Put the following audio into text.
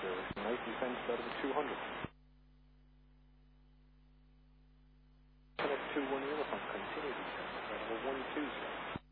Nice defense out of a 200. Connect 2-1 uniform, continue defense out of a 1-2, sir.